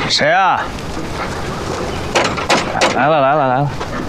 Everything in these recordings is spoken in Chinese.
谁啊？来了！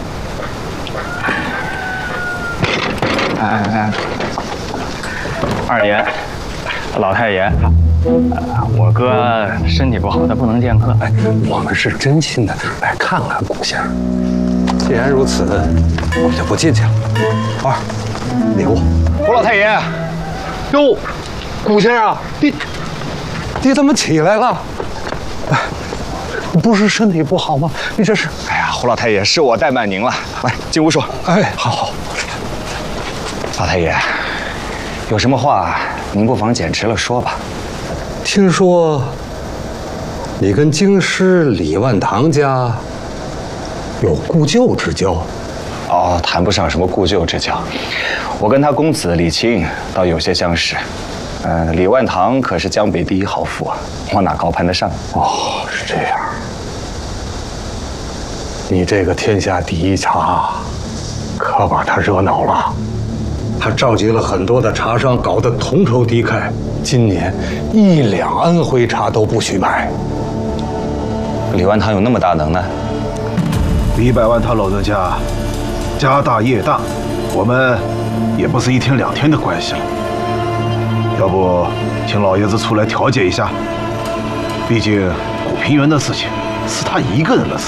哎，二爷，老太爷，我哥身体不好，他不能见客。 哎，我们是真心的来看看顾先生。既然如此，我们就不进去了。二，礼物。 胡老太爷， 哟，顾先生，你怎么起来了？哎，不是身体不好吗？你这是？ 哎呀，胡老太爷，是我怠慢您了。来，进屋说。 哎，好。 老太爷，有什么话您不妨简直了说吧。 听说你跟京师李万堂家有故旧之交？ 哦，谈不上什么故旧之交，我跟他公子李清倒有些相识。李万堂可是江北第一豪富啊，我哪高攀得上？ 哦，是这样。你这个天下第一茶，可把他惹恼了。他召集了很多的茶商，搞得同仇敌忾。今年1两安徽茶都不许卖。 李万堂有那么大能耐？ 李百万他老人家家大业大，我们也不是1天2天的关系了。要不，请老爷子出来调解一下？毕竟古平原的事情是他一个人的事。